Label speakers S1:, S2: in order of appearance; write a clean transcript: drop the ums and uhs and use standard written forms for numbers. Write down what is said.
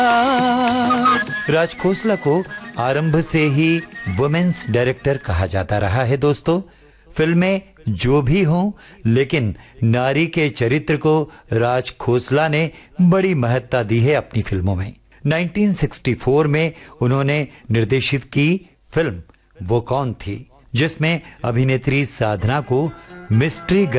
S1: राज खोसला को आरंभ से ही वुमेन्स डायरेक्टर कहा जाता रहा है दोस्तों। फिल्में जो भी हों, लेकिन नारी के चरित्र को राज खोसला ने बड़ी महत्ता दी है अपनी फिल्मों में। 1964 में उन्होंने निर्देशित की फिल्म वो कौन थी, जिसमें अभिनेत्री साधना को मिस्ट्री